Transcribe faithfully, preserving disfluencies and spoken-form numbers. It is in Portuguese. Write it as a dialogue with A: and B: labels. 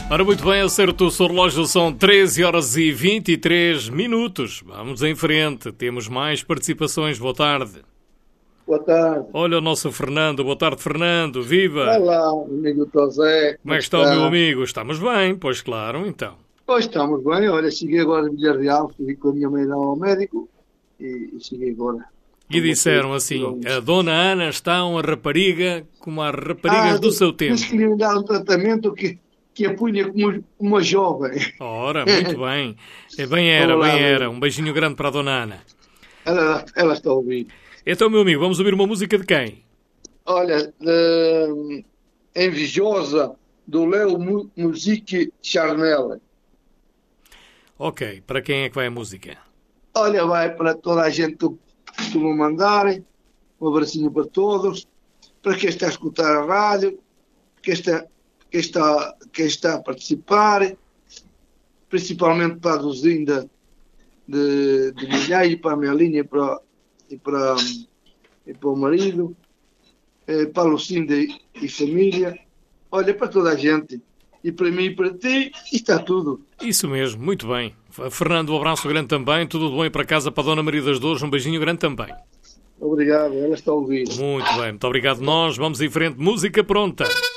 A: Ora, muito bem, acerto o seu relógio, são treze horas e vinte e três minutos. Vamos em frente, temos mais participações. Boa tarde.
B: Boa tarde.
A: Olha o nosso Fernando. Boa tarde, Fernando. Viva!
B: Olá, amigo Tosé.
A: Como é que está, está o meu amigo? Estamos bem, pois claro, então.
B: Pois estamos bem. Olha, cheguei agora de Villarreal, fui com a minha mãe ao médico e, e cheguei agora.
A: E disseram assim, a dona Ana está uma rapariga como as raparigas
B: ah,
A: do seu tempo.
B: Mas que lhe dar um tratamento que, que a punha como uma jovem.
A: Ora, muito bem. É, bem era, Olá, bem era. Um beijinho grande para a dona Ana.
B: Ela, ela está a ouvir.
A: Então, meu amigo, vamos ouvir uma música de quem?
B: Olha, de, Envijosa, do Léo Musique Charnel.
A: Ok, para quem é que vai a música?
B: Olha, vai para toda a gente que costuma mandar, um abracinho para todos, para quem está a escutar a rádio, quem está, quem está, quem está a participar, principalmente para a Duzinda de, de Milhai e para a Melinha e para, e para, e para o marido, para a Lucinda e família, olha, para toda a gente. E para mim e para ti, está tudo.
A: Isso mesmo, muito bem. Fernando, um abraço grande também. Tudo de bom aí para casa para a Dona Maria das Dores. Um beijinho grande também.
B: Obrigado, ela está a ouvir.
A: Muito bem, muito obrigado nós. Vamos em frente. Música pronta.